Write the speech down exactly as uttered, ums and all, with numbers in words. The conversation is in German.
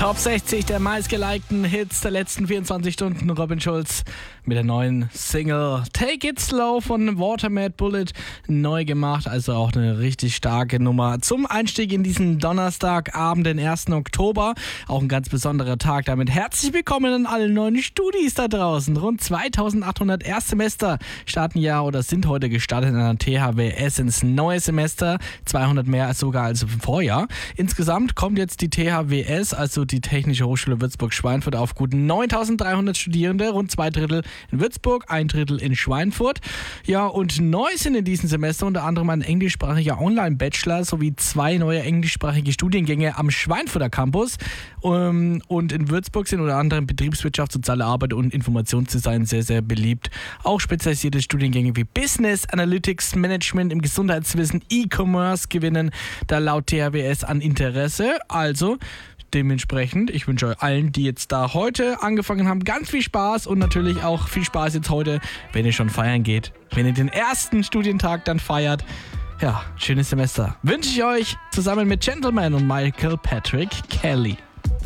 Top sechzig der meistgelikten Hits der letzten vierundzwanzig Stunden. Robin Schulz mit der neuen Single Take It Slow von Watermad Bullet neu gemacht. Also auch eine richtig starke Nummer zum Einstieg in diesen Donnerstagabend, den ersten Oktober. Auch ein ganz besonderer Tag. Damit herzlich willkommen an alle neuen Studis da draußen. Rund zweitausendachthundert Erstsemester starten ja oder sind heute gestartet in einer T H W S ins neue Semester. zweihundert mehr als sogar als im Vorjahr. Insgesamt kommt jetzt die T H W S, also die Technische Hochschule Würzburg-Schweinfurt, auf gut neuntausenddreihundert Studierende, rund zwei Drittel in Würzburg, ein Drittel in Schweinfurt. Ja, und neu sind in diesem Semester unter anderem ein englischsprachiger Online-Bachelor sowie zwei neue englischsprachige Studiengänge am Schweinfurter Campus. Und in Würzburg sind unter anderem Betriebswirtschaft, Soziale Arbeit und Informationsdesign sehr, sehr beliebt. Auch spezialisierte Studiengänge wie Business, Analytics, Management im Gesundheitswesen, E-Commerce gewinnen da laut T H W S an Interesse. Also dementsprechend, ich wünsche euch allen, die jetzt da heute angefangen haben, ganz viel Spaß und natürlich auch viel Spaß jetzt heute, wenn ihr schon feiern geht. Wenn ihr den ersten Studientag dann feiert. Ja, schönes Semester. Wünsche ich euch zusammen mit Gentleman und Michael Patrick Kelly.